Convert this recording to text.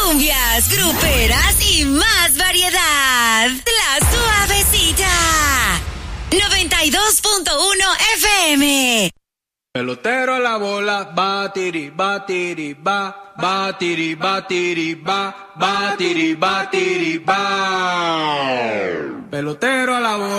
cumbias, gruperas y más variedad. La Suavecita. 92.1 FM. Pelotero a la bola, batiri, batiri, ba, batiri, batiri, ba, batiri, batiri, ba. Pelotero a la bola.